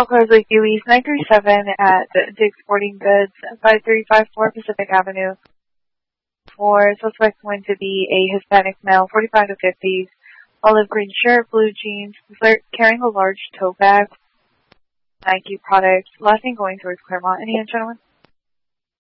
Call cars like Dewey's 937 at Dick's Sporting Goods, 5354 Pacific Avenue. For suspect going to be a Hispanic male, 45 to 50s, olive green shirt, blue jeans, carrying a large tote bag, Nike products. Last name going towards Claremont. Any gentlemen?